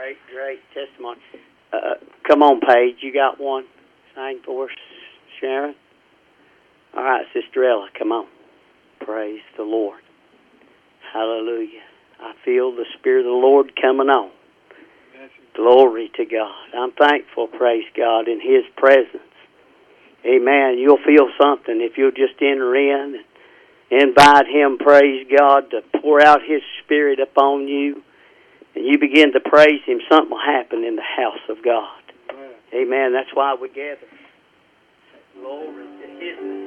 Great testimony. Come on, Paige. You got one? Sing for us, Sharon. All right, Sister Ella, come on. Praise the Lord. Hallelujah. I feel the Spirit of the Lord coming on. Glory to God. I'm thankful, praise God, in His presence. Amen. You'll feel something if you'll just enter in and invite Him, praise God, to pour out His Spirit upon you. And you begin to praise Him, something will happen in the house of God. Amen. That's why we gather. Glory to His name.